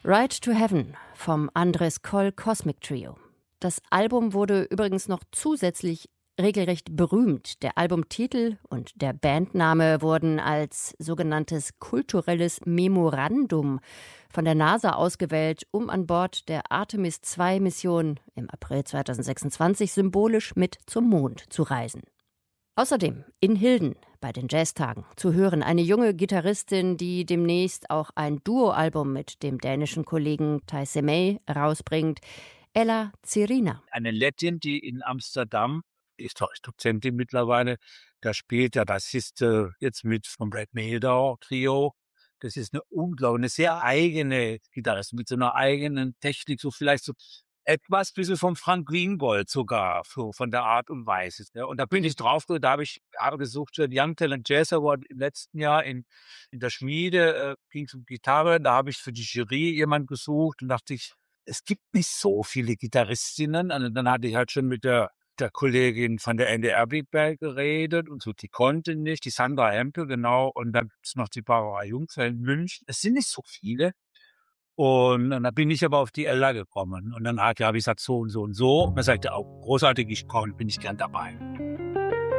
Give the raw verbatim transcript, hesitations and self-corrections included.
Ride to Heaven vom Andres Coll Cosmic Trio. Das Album wurde übrigens noch zusätzlich regelrecht berühmt. Der Albumtitel und der Bandname wurden als sogenanntes kulturelles Memorandum von der NASA ausgewählt, um an Bord der Artemis zwei Mission im April zweitausendsechsundzwanzig symbolisch mit zum Mond zu reisen. Außerdem in Hilden bei den Jazztagen zu hören eine junge Gitarristin, die demnächst auch ein Duoalbum mit dem dänischen Kollegen Taise May rausbringt, Ella Zirina. Eine Lettin, die in Amsterdam, ist doch Dozentin mittlerweile, da spielt der Bassist äh, jetzt mit vom Brad Mehldau Trio. Das ist eine unglaublich, eine sehr eigene Gitarristin mit so einer eigenen Technik, so vielleicht so etwas bisschen vom Frank Greengold sogar, so von der Art und Weise. Ja, und da bin ich drauf, da habe ich habe gesucht für den Young Talent Jazz Award im letzten Jahr in, in der Schmiede, äh, ging es um Gitarre, da habe ich für die Jury jemand gesucht und dachte ich, es gibt nicht so viele Gitarristinnen. Und dann hatte ich halt schon mit der, der Kollegin von der N D R Big Band geredet und so, die konnte nicht, die Sandra Hempel, genau, und dann gibt es noch die Barbara Jungfeld in München. Es sind nicht so viele. Und, und dann bin ich aber auf die Ella gekommen. Und dann hat ja, habe ich gesagt, so und so und so. Und dann sagte er auch, großartig, ich komme, bin ich gern dabei.